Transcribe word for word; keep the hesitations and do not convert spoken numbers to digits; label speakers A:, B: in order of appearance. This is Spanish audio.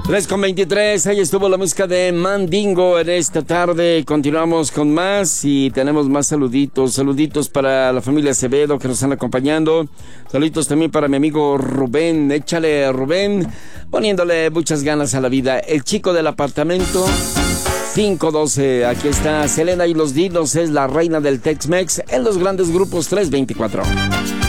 A: tres con veintitrés, ahí estuvo la música de Mandingo en esta tarde. Continuamos con más y tenemos más saluditos. Saluditos para la familia Acevedo que nos están acompañando. Saluditos también para mi amigo Rubén. Échale, Rubén, poniéndole muchas ganas a la vida. El chico del apartamento cinco doce. Aquí está Selena y los Dinos, es la reina del Tex-Mex en los grandes grupos tres veinticuatro.